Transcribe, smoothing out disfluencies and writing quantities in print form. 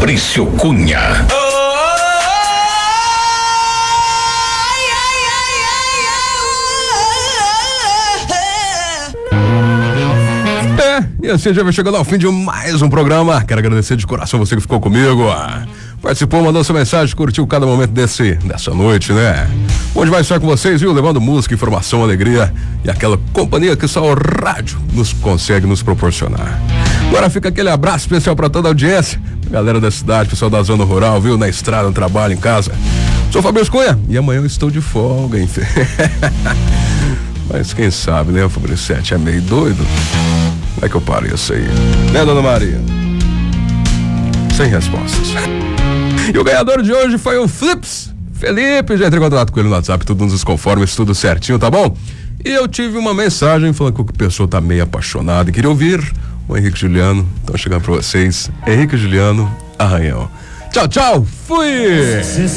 Fabrício Cunha. E assim já vai chegando ao fim de mais um programa. Quero agradecer de coração você que ficou comigo. Participou, mandou sua mensagem, curtiu cada momento dessa noite, né? Onde vai estar com vocês, viu? Levando música, informação, alegria e aquela companhia que só o rádio consegue nos proporcionar. Agora fica aquele abraço especial para toda a audiência, galera da cidade, pessoal da zona rural, viu? Na estrada, no trabalho, em casa. Sou Fabrício Cunha e amanhã eu estou de folga, enfim. Mas quem sabe, né? O Fabrício é meio doido. Como é que eu pareço aí? Né, dona Maria? Sem respostas. E o ganhador de hoje foi o Flips. Felipe, já entrei em contato com ele no WhatsApp, tudo nos conformes, tudo certinho, tá bom? E eu tive uma mensagem falando que a pessoa tá meio apaixonada e queria ouvir o Henrique Juliano. Então chegando pra vocês, Henrique Juliano, Arranhão. Tchau, tchau, fui!